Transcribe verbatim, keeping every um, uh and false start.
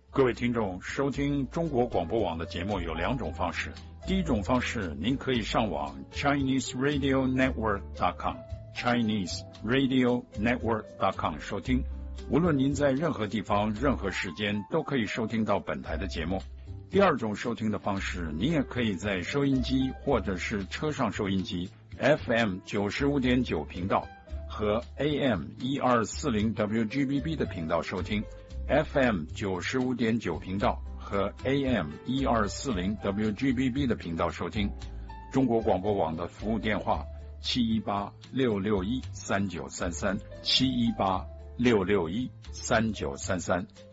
各位听众，收听中国广播网的节目有两种方式。第一种方式，您可以上网 Chinese Radio Network dot com Chinese Radio Network dot com 收听。无论您在任何地方、任何时间，都可以收听到本台的节目。第二种收听的方式，您也可以在收音机或者是车上收音机 F M 九十五点九 频道和 A M 一二四零 W G B B 的频道收听。F M 九十五点九 频道和 A M 一二四零 W G B B 的频道收听。中国广播网的服务电话七一八六六一三九三三七一八六六一三九三三。